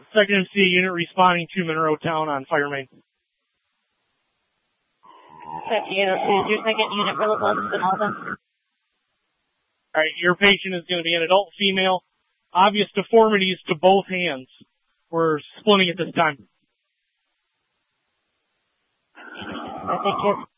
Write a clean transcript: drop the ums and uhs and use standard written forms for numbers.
Second MC unit responding to Monroe Town on fire main. Second unit, is your second unit really close to Alpha? Alright, your patient is going to be an adult female. Obvious deformities to both hands. We're splitting at this time. Thank you.